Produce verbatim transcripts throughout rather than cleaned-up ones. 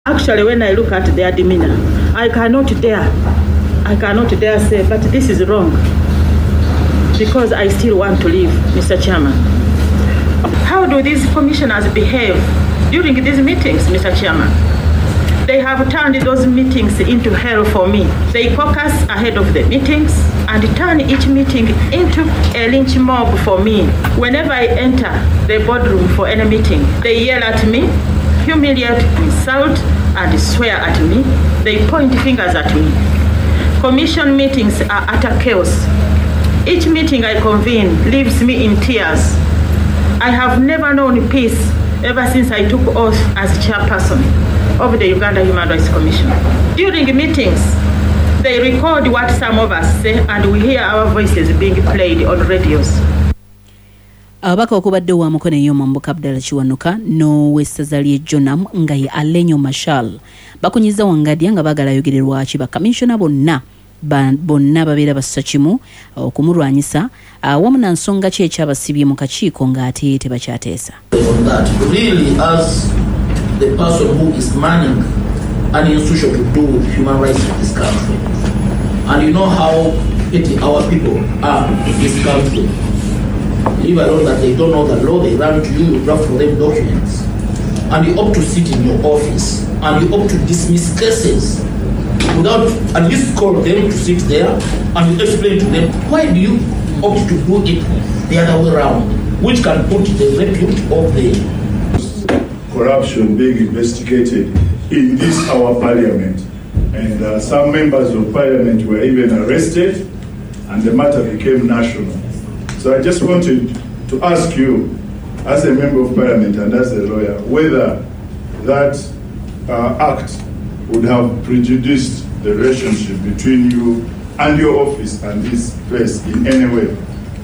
Actually, when I look at their demeanor, I cannot dare, I cannot dare say, but this is wrong, because I still want to live, Mister Chairman. How do these commissioners behave during these meetings, Mister Chairman? They have turned those meetings into hell for me. They caucus ahead of the meetings and turn each meeting into a lynch mob for me. Whenever I enter the boardroom for any meeting, they yell at me, humiliate, insult, and swear at me. They point fingers at me. Commission meetings are utter chaos. Each meeting I convene leaves me in tears. I have never known peace ever since I took oath as chairperson of the Uganda Human Rights Commission. During meetings, they record what some of us say, and we hear our voices being played on radios. Abaka okubadde wa mukono yoma mbuka Abdalla Kiwanuka no wesazali Jonam ngai Alenyo Marshal bakunyiza Wangadya nga bagala yogererwa ki ba commissioner bonna bonna babeera basachimu okumurwanyisa awamu na nsonga ki ekyabasibye mu kakiiko ng'ate tebakyateesa. Really, as the person who is manning an institution to do human rights in this country, and you know how petty our people are in this country, leave alone that they don't know the law, they run to you, you draft for them documents, and you opt to sit in your office, and you opt to dismiss cases without at least call them to sit there and you explain to them why do you opt to do it the other way around, which can put the repute of the corruption being investigated in this our parliament, and uh, some members of parliament were even arrested and the matter became national. So I just wanted to ask you, as a member of parliament and as a lawyer, whether that uh, act would have prejudiced the relationship between you and your office and this place in any way.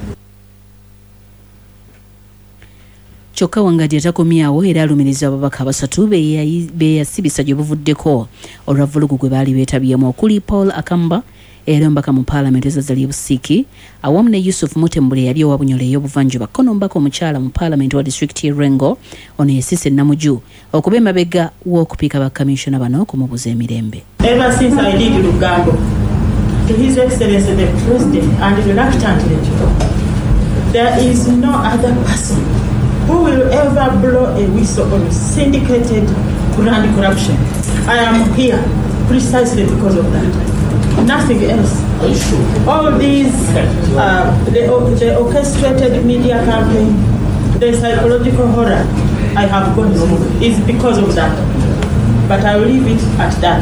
Kyokka Wangadya takomyawo era alumiriza ababaka basatu beyasibisa gye buvuddeko olwavulugu gwe baali beetabyemu okuli Paul Akamba era mbaka mu parliament ezazali Busiki awamu ne Yusuf Mutembule yali owa Bunyole y'obuvanjuba kono mbaka omukyala mu parliament wa district Rengo ono yesise Namuju okuba emabega w'okupiika ba commissioner bano okumubuza emirembe. Ever since I did Lugambo to His Excellency the President and reluctantly, there is no other person who will ever blow a whistle on syndicated grand corruption. I am here precisely because of that. Nothing else. All these, uh, the, the orchestrated media campaign, the psychological horror I have gone through is because of that. But I will leave it at that.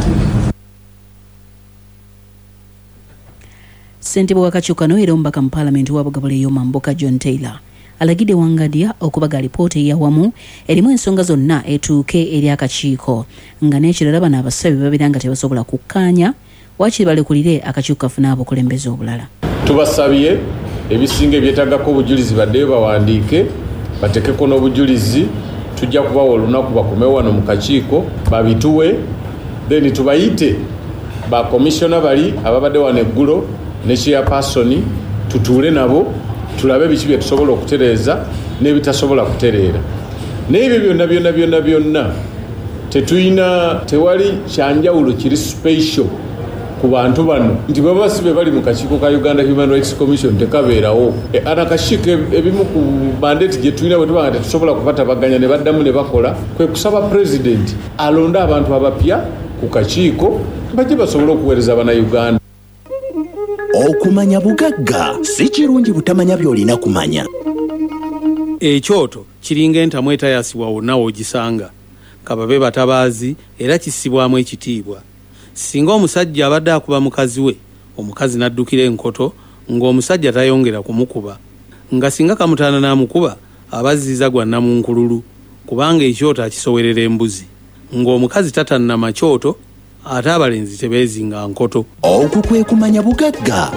Ssentebe w'akakiiko era omubaka mu parliament wa Bugabula ey'omambuka John Taylor alagidde Wangadya okubaga alipoota eyawamu erimu ensonga zonna etuuke eri akakiiko nga n'ekirala bano abasabi babeera nga tebasobola kukkaanya wakiri balekulire akakiiko kafuna abakulembeze obulala. Tubasabye ebisinga ebyetaagako obujulizi baddeyo bawandiike batekeko n'obujulizi tujja kubawa olunaku bakomewo wano mu kakiiko babituwe then tubayite ba commissioner bali ababadde wano eggulo ne chairperson tutuule nabo tulabe biki bye tusobola okutereeza n'ebitasobola kutereera n'ebyo byonna byonna byonna byonna tetuyina tewali kyanjawulo kiri special ku bantu bano nti baba sibe bali mu kakiiko ka Uganda Human Rights Commission tekabeerawo e, ana kakiiko ebimu ku mandate gye tulina bwe tubanga tetusobola kubatabaganya ne baddamu ne bakola kwe kusaba president alonda abantu abapya ku kakiiko bajje basobole okuweereza abana Uganda. Okumanya bugagga si kirungi butamanya by'olina kumanya. Ekyoto kiringa entamu etayasibwa wonna w'ogisanga kababe batabaazi era kisibwamu ekitiibwa. Singa omusajja abadde akuba mukazi we omukazi n'addukira enkoto ng'omusajja tayongera kumukuba nga singa kamutaana n'amukuba abazziza gwa nnamunkululu kubanga ekyoto akisowerera embuzi ng'omukazi tatannama kyoto ate abalenzi tebeezinga nkoto. Okwo kwe kumanya bugagga.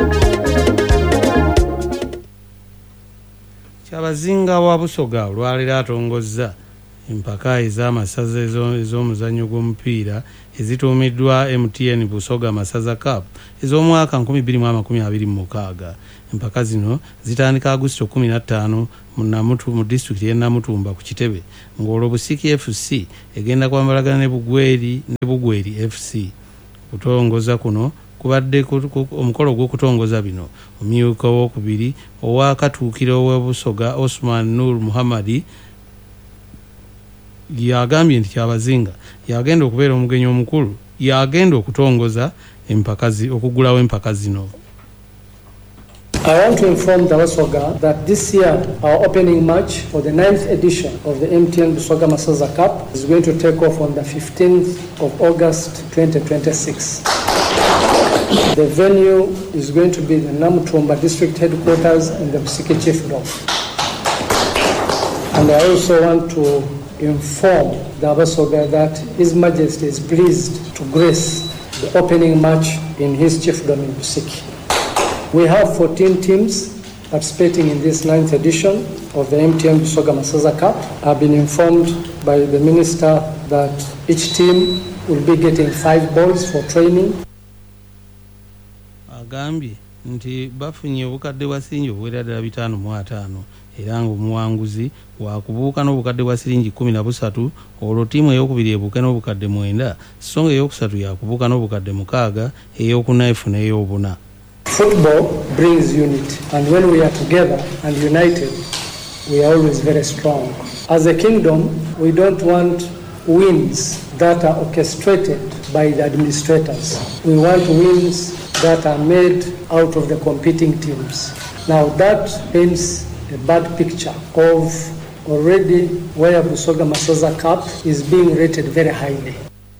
Kyabazinga wa Busoga olwaliro atongozza empaka ez'amasaza ez'omuzannyo gw'omupiira ezituumiddwa M T N Busoga Masaza Cup ez'omwaka nkumi bbiri mu amakumi abiri mu mukaaga. Empaka zino zitandika Augusito kumi na ttaano mu Namutu mu disitulikiti y'e Namutumba ku Kitebe, ng'olwo Busiki F C egenda kwambalagana ne Bugweri ne Bugweri F C. Kutongoza kuno kubadde omukolo gw'okutongoza bino omumyuka owookubiri ow'akatuukiro w'e Busoga Osman Nur Muhammadi yagambye nti Kyabazinga yagenda okubeera omugenyi omukulu, yagenda okutongoza empaka okugulawo empaka zino. I want to inform the Busoga that this year our opening match for the ninth edition of the M T N Busoga Masaza Cup is going to take off on the fifteenth of August twenty twenty-six. The venue is going to be the Namutumba district headquarters in the Busiki Chiefdom. And I also want to inform the Busoga that His Majesty is pleased to grace the opening match in his chiefdom in Busiki. We have fourteen teams participating in this ninth edition of the M T N Busoga Masaza Cup. I've been informed by the Minister that each team will be getting five balls for training. Agambye nti bafunye obukadde bwa siringi obuwera ddala bitaano mu ataano era ng'omuwanguzi waakubuuka n'obukadde bwa siringi kumi na busatu, olwo ttiimu ey'okubiri ebuuke n'obukadde mwenda, so nga ey'okusatu yakubuuka n'obukadde mukaaga, ey'okuna efuna ey'obuna. Football brings unity, and when we are together and united, we are always very strong. As a kingdom, we don't want wins that are orchestrated by the administrators. We want wins that are made out of the competing teams. Now that paints a bad picture of already where Busoga Masaza Cup is being rated very highly.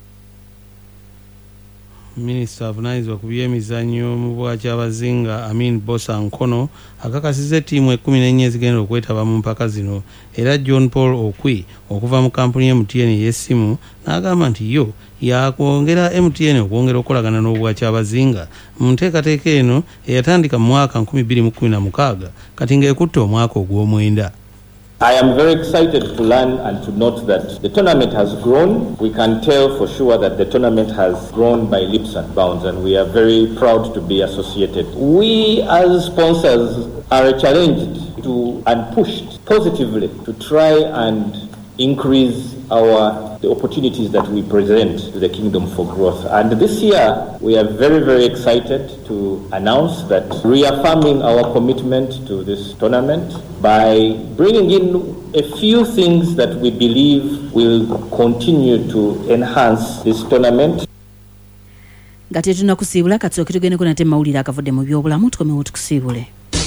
Minister avunaanyizibwa ku by'emizannyo mu bwa Kyabazinga Amin Bosa Nkono akakasizza ettiimu ekkumi n'ennya ezigenda okwetaba mu mpaka zino, era John Paul Okwi okuva mu kampuni M T N y'essimu n'agamba nti yo yakwongera M T N okwongera okukolagana n'obwa Kyabazinga mu nteekateeka eno eyatandika mu mwaka nkumi bbiri mu kkumi na mukaaga kati ng'ekutte omwaka ogw'omwenda. I am very excited to learn and to note that the tournament has grown. We can tell for sure that the tournament has grown by leaps and bounds, and we are very proud to be associated. We as sponsors are challenged to and pushed positively to try and increase our the opportunities that we present to the kingdom for growth. And this year, we are very, very excited to announce that reaffirming our commitment to this tournament by bringing in a few things that we believe will continue to enhance this tournament. Ngati tunakusiibula katsoke tugendeko nate mawulire akavudde mu byobulamu tukomewo tukusiibule.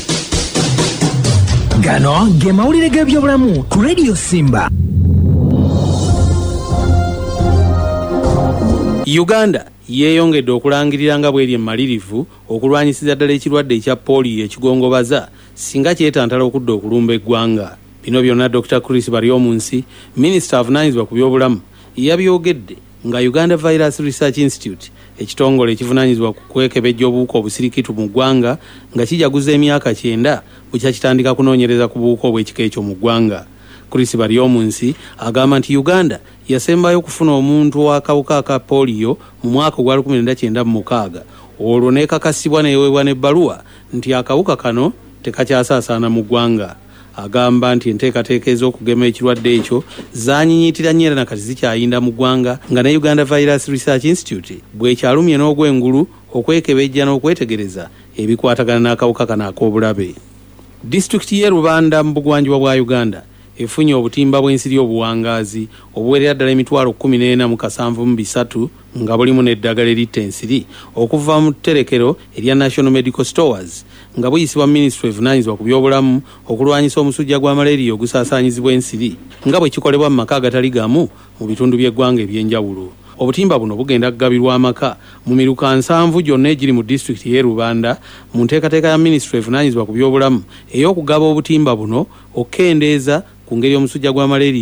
Gano ge mawulire g'ebyobulamu ku Radio Simba. Uganda yeeyongedde okulangirira nga bw'eri emmalirivu okulwanyisiza ddala ekirwadde ekya pooliyo ekigongobaza singa kyetantala okudda okulumba eggwanga. Bino byonna Doctor Chris Baryomunsi, Minisita avunaanyizibwa ku byobulamu, yabyogedde nga Uganda Virus Research Institute, ekitongole ekivunaanyizibwa ku kwekebejja obuwuka obusirikitu mu ggwanga, nga kijaguza emyaka kyenda bukya kitandika kunoonyereza ku buwuka obw'ekika ekyo mu ggwanga. Chris Baryomunsi agamba nti Uganda yasembayo okufuna omuntu w'akawuka aka pooliyo mu mwaka ogwa lukumi lwenda kyenda mu mukaaga, olwo neekakasibwa neeweebwa n'ebbaluwa nti akawuka kano tekakyasaasaana mu ggwanga. Agamba nti enteekateeka ez'okugema ekirwadde ekyo zaanyinyiitira nnyo era nakati zikyayinda mu ggwanga, nga ne Uganda Virus Research Institute bw'ekyalumye n'ogw'engulu okwekebejja n'okwetegereza ebikwatagana n'akawuka kano ak'obulabe. Disitulikiti y'e Rubanda mu bugwanjuba bwa Uganda efunye obutimba bw'ensiri obuwangaazi obuwerera ddala emitwalo kkumi n'ena mu kasanvu mu bisatu nga bulimu n'eddagala eritta ensiri okuva mu tterekero erya National Medical Stores nga buyisibwa Ministry evunaanyizibwa ku byobulamu okulwanyisa omusujja gwa malaria ogusaasaanyizibwa ensiri nga bwe kikolebwa mu maka agatali gamu mu bitundu by'eggwanga eby'enjawulo. Obutimba buno bugenda kugabirwa amaka mu miruka nsanvu gyonna egiri mu disitulikiti y'e Rubanda mu nteekateeka ya Ministry evunaanyizibwa ku byobulamu ey'okugaba obutimba buno okukendeeza ku ngeri omusujja gwa malaria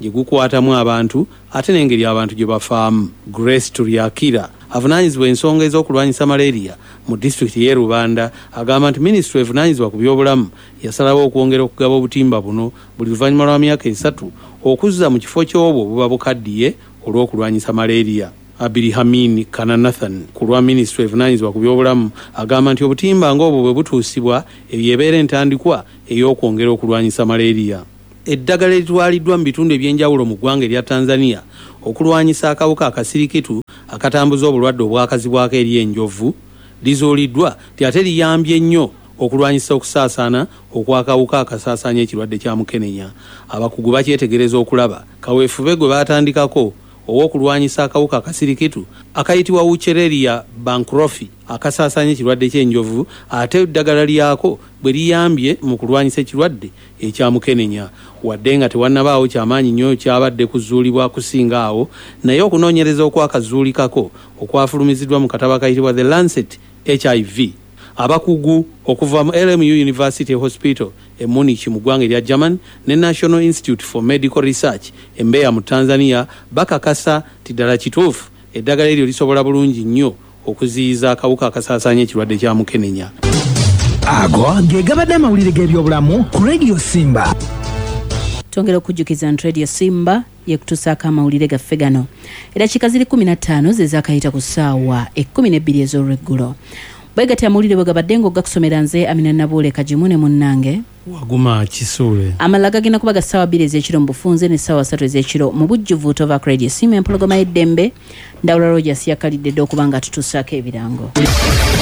gye gukwatamu abantu ate n'engeri abantu gye bafaamu. Grace Turyakira avunaanyizibwa ensonga ez'okulwanyisa malaria mu disitulikiti y'e Rubanda agamba nti minisitule evunaanyizibwa ku byobulamu yasalawo okwongera okugaba obutimba buno buli luvannyuma lwa myaka esatu okuzza mu kifo ky'obwo buba bukaddiye olw'okulwanyisa malaria. Abirihamin Kananathan ku lwa minisitule evunaanyizibwa ku byobulamu agamba nti obutimba ng'obwo bwe butuusibwa ebyebeera entandikwa ey'okwongera okulwanyisa malaria. Eddagala eritwaliddwa mu bitundu ebyenjawulo mu ggwanga erya Tanzania okulwanyisa akawuka akasirikitu akatambuza obulwadde obwakazibwako eri enjovu lizuuliddwa nti ate liyambye nnyo okulwanyisa okusaasaana okwakawuka akasaasaanya ekirwadde kya mukenenya. Abakugu bakyetegereza okulaba kaweefube gwe baatandikako ow'okulwanyisa akawuka akasirikitu akayitibwa Wuchereria bankrofi akasaasaanya ekirwadde ky'enjovu ate eddagala lyako bwe liyambye mu kulwanyisa ekirwadde ekya mukenenya. Wadde nga tewannabaawo kyamaanyi nnyo kyabadde kuzuulibwa kusinga awo, naye okunoonyereza okwakazuulikako okwafulumiziddwa mu katabo akayitibwa The Lancet H I V. Abakugu okuva mu L M U University Hospital e Munich mu ggwanga erya German ne National Institute for Medical Research e Mbeya mu Tanzania bakakasa ti ddala kituufu eddagala eryo lisobola bulungi nnyo okuziyiza akawuka akasaasaanya ekirwadde kya mukenenya. Ago ge gabadde amawulire g'ebyobulamu ku Radio Simba. Twongera okujjukiza nti Radio Simba yekutusaako amawulire gaffe gano. Eddakiika ziri kumi na ttaano ze zaakayita ku ssaawa ekkumi n'ebbiri ez'olweggulo. Bwegati amawulire bwe gabadde ng'ogakusomera nze Amina Nabuule Kajimu ne munnange Waguma Kisuule. Amala gagenda kuba ga ssaawa bbiri ez'ekiro mu bufunze ne ssaawa ssatu ez'ekiro mu bujjuvu tova ku Radio Simba empologoma y'eddembe. Ndawula Rogers yakalidde dde okuba nga tutuusaako ebirango.